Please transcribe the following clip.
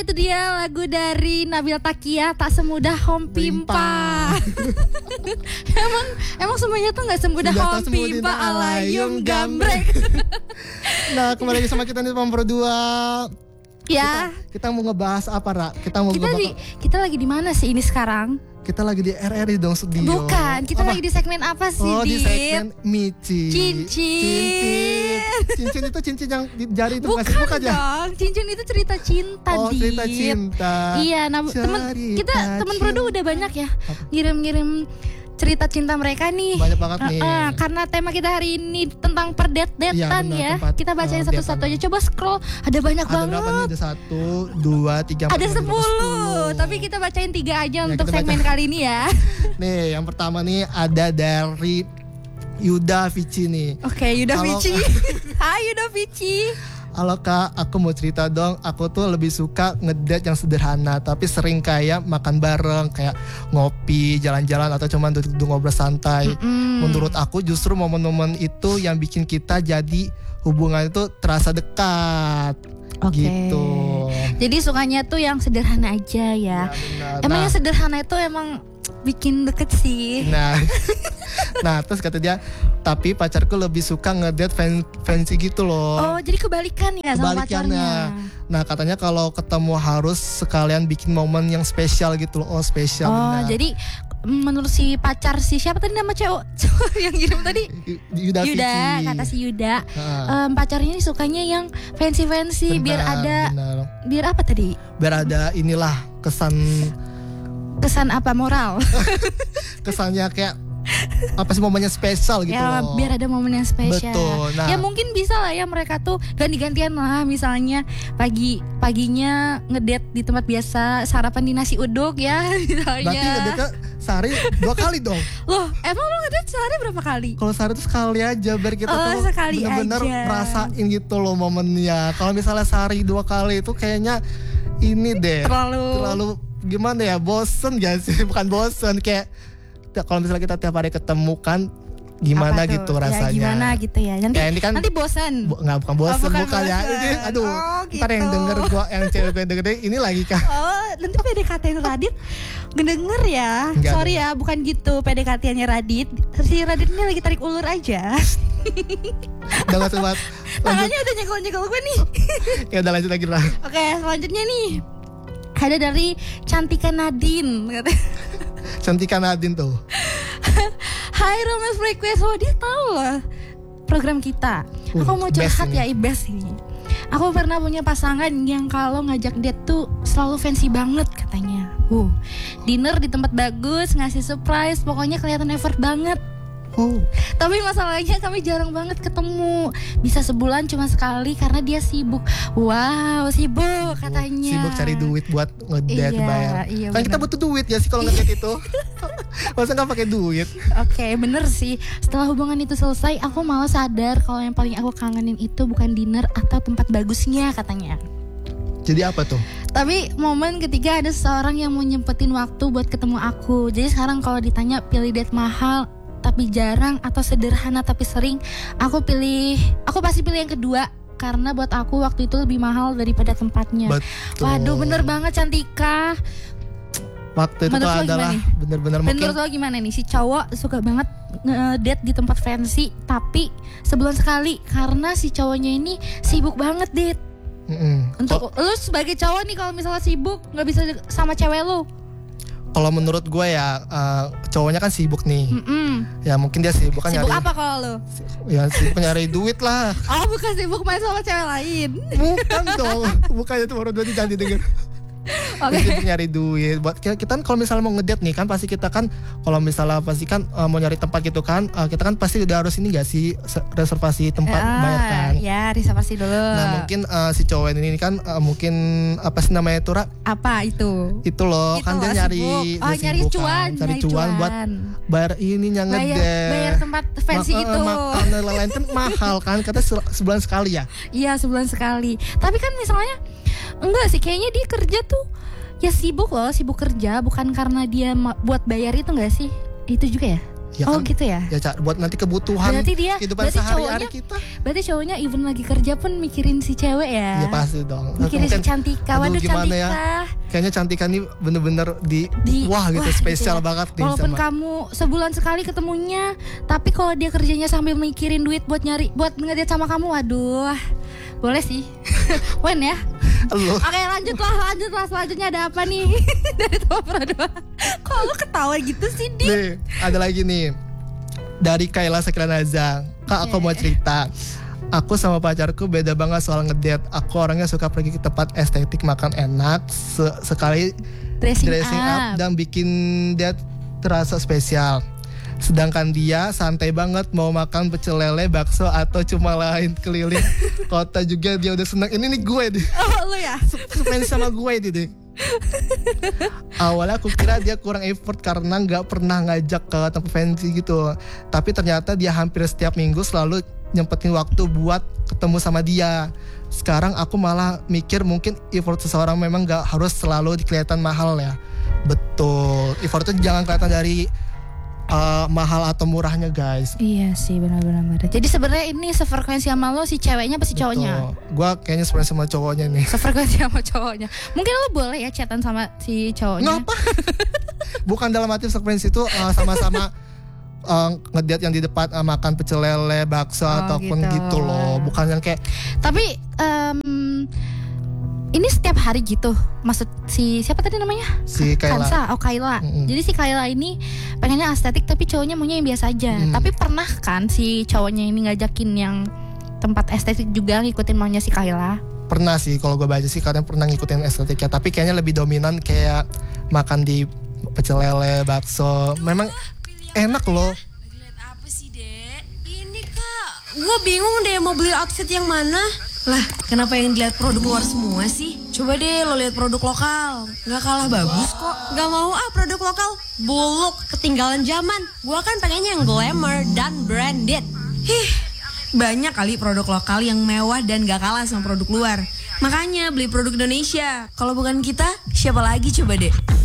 Itu dia lagu dari Nabila Takia, Tak Semudah Hom Pimpa. emang semuanya tuh nggak semudah Hom Pimpa alayum gambreng. Nah, kembali lagi sama kita nih Pampro 2. Ya. Kita mau ngebahas apa, Ra? Kita lagi di mana sih ini sekarang? Kita lagi di RRI dong, studio. Bukan, kita lagi di segmen apa sih, Dit? Di segmen Mici. Cincin itu cincin yang di jari itu bukan bukan dong, aja. cincin itu cerita cinta, Dit. Cerita cinta. Iya, teman Produ udah banyak ya ngirim cerita cinta mereka nih. Banyak banget nih. Karena tema kita hari ini tentang perdet-detan ya. Kita bacain satu-satu aja. Coba scroll, ada banyak banget. Ada berapa nih? Ada 1, 2, 3, 4, ada 10. 10. Tapi kita bacain 3 aja untuk segmen kali ini ya. Nih, yang pertama nih ada dari Yuda Vici nih. Oke, Yuda Vici. Hai Yuda Vici. Halo Kak, aku mau cerita dong. Aku tuh lebih suka ngedate yang sederhana, tapi sering kayak makan bareng, kayak ngopi, jalan-jalan, atau cuman duduk ngobrol santai. Menurut aku justru momen-momen itu yang bikin kita jadi hubungan itu terasa dekat. Gitu. Jadi sukanya tuh yang sederhana aja ya. Emang yang sederhana itu emang bikin deket sih. Nah terus kata dia, tapi pacarku lebih suka ngedate fancy gitu loh. Oh, jadi kebalikan ya sama pacarnya. Nah katanya kalau ketemu harus sekalian bikin momen yang spesial gitu loh. Oh spesial. Oh benar. Jadi menurut si pacar si siapa tadi nama cowok yang ngirim tadi? Yuda, kata si Yuda. Pacarnya ini sukanya yang fancy biar apa tadi? Biar ada inilah kesan apa moral? Kesannya kayak apa sih, momennya spesial gitu ya, loh. Biar ada momen yang spesial. Betul. Nah, ya mungkin bisa lah ya mereka tuh ganti-gantian lah. Misalnya paginya ngedate di tempat biasa, sarapan di nasi uduk ya misalnya. Berarti ngedate sehari 2 kali dong. Loh, emang lo ngedate sehari berapa kali? Kalau sehari tuh sekali aja, biar kita tuh benar-benar rasain gitu loh momennya. Kalau misalnya sehari 2 kali itu kayaknya ini deh terlalu gimana ya, bosen gak sih? Bukan bosen, kayak kalau misalnya kita tiap hari ketemu kan gimana gitu rasanya. Ya gimana gitu ya. Nanti bosan. Bukan bosan, bukan ya. Ini, aduh, gitu. Ntar yang denger gua, yang cewek yang denger ini lagi kan. Oh, nanti PDKT-in Radit ngedenger ya. Enggak, sorry ya, bukan gitu PDKT-nya Radit. Si Radit ini lagi tarik ulur aja. Udah gak sobat. Tangannya udah nyekel-nyekel gue nih. Ya udah lanjut lagi lah. Oke, selanjutnya nih ada dari Cantika Nadine. Cantika Nadine tuh. Hai Romance Request, dia tahu lah program kita. Aku mau curhat ya, Ibes ini. Aku pernah punya pasangan yang kalau ngajak date tuh selalu fancy banget katanya. Dinner di tempat bagus, ngasih surprise, pokoknya kelihatan effort banget. Tapi masalahnya kami jarang banget ketemu. Bisa sebulan cuma sekali karena dia sibuk. Wow, sibuk katanya. Sibuk cari duit buat ngedate bayar. Iya, kan bener. Kita butuh duit ya sih kalau ngedate itu. Masa gak pakai duit? Oke, bener sih. Setelah hubungan itu selesai, aku malah sadar kalau yang paling aku kangenin itu bukan dinner atau tempat bagusnya katanya. Jadi apa tuh? Tapi momen ketika ada seseorang yang mau nyempetin waktu buat ketemu aku. Jadi sekarang kalau ditanya pilih date mahal tapi jarang atau sederhana tapi sering, aku pasti pilih yang kedua. Karena buat aku waktu itu lebih mahal daripada tempatnya. Betul. Waduh, bener banget Cantika. Waktu itu tuh adalah bener-bener mungkin. Menurut lo gimana nih? Si cowok suka banget ngedate di tempat fancy tapi sebulan sekali karena si cowoknya ini sibuk banget, Dit. Untuk lu sebagai cowok nih, kalau misalnya sibuk nggak bisa sama cewek lu, kalau menurut gue ya cowoknya kan sibuk nih. Ya mungkin dia sibuk kan sibuk nyari. apa kalau lu? Ya sibuk nyari duit lah. Oh, bukan sibuk main sama cewek lain. Bukan dong. Bukannya itu baru jangan didengar. Sibuk nyari duit. Buat kita kan kalau misalnya mau ngedate nih kan pasti kita kan kalau misalnya pasti kan mau nyari tempat gitu kan, kita kan pasti udah harus ini gak sih reservasi tempat bayar kan. Ya, reservasi dulu. Nah mungkin si cowok ini kan mungkin apa sih namanya itu, Ra? Apa itu? Itu loh itu kan dia nyari cuan, cari cuan buat bayar ininya ngedate. Bayar tempat fancy itu. Makanan lain kan mahal kan, katanya sebulan sekali ya. Iya, sebulan sekali. Tapi kan misalnya enggak sih, kayaknya dia kerja tuh ya sibuk kerja, bukan karena dia buat bayar itu enggak sih? Itu juga ya? Ya oh kan? gitu ya? Ya buat nanti kebutuhan kehidupan sehari-hari kita. Berarti cowoknya even lagi kerja pun mikirin si cewek ya? Iya pasti dong. Mikirin si Cantika. Waduh Cantika ya? Kayaknya Cantika nih bener-bener wah gitu spesial gitu ya. banget nih. Walaupun kamu sebulan sekali ketemunya, tapi kalau dia kerjanya sambil mikirin duit buat ngedate sama kamu, waduh. Boleh sih. Wen ya. Oke lanjut lah selanjutnya ada apa nih dari Top Pro 2. Kok lu ketawa gitu sih Di? Nih ada lagi nih dari Kayla Sekranaza. Kak aku mau cerita. Aku sama pacarku beda banget soal ngedate. Aku orangnya suka pergi ke tempat estetik, makan enak, sekali dressing up dan bikin date terasa spesial. Sedangkan dia santai banget, mau makan pecel lele, bakso atau cuma lain keliling kota juga dia udah senang. Ini nih gue deh. Oh lu ya? Fans sama gue deh. Awalnya aku kira dia kurang effort karena gak pernah ngajak ke tempat fancy gitu. Tapi ternyata dia hampir setiap minggu selalu nyempetin waktu buat ketemu sama dia. Sekarang aku malah mikir mungkin effort seseorang memang gak harus selalu kelihatan mahal ya. Betul, effort itu jangan kelihatan dari mahal atau murahnya guys. Iya sih benar-benar. Jadi sebenarnya ini sefrekuensi sama lo si ceweknya apa si cowoknya? Gua kayaknya sebenarnya sama cowoknya nih. Sefrekuensi sama cowoknya. Mungkin lo boleh ya chatan sama si cowoknya. Ngapa? Bukan dalam arti frekuensi itu sama-sama ngedate yang di depan makan pecel lele, bakso ataupun gitu loh. Bukan yang kayak. Tapi ini setiap hari gitu. Maksud si siapa tadi namanya? Si Kayla. Kansa, Kayla. Jadi si Kayla ini pengennya estetik tapi cowoknya maunya yang biasa aja. Tapi pernah kan si cowoknya ini ngajakin yang tempat estetik juga ngikutin maunya si Kayla? Pernah sih, kalau gue baca sih kadang pernah ngikutin estetiknya. Tapi kayaknya lebih dominan kayak makan di pecel lele, bakso. Memang enak loh. Lihat apa sih Dek? Ini Kak, gue bingung deh mau beli outfit yang mana. Lah, kenapa yang dilihat produk luar semua sih? Coba deh lo lihat produk lokal. Gak kalah bagus kok. Gak mau produk lokal. Buluk, ketinggalan zaman. Gua kan pengennya yang glamour dan branded. Banyak kali produk lokal yang mewah dan gak kalah sama produk luar. Makanya beli produk Indonesia. Kalau bukan kita, siapa lagi coba deh?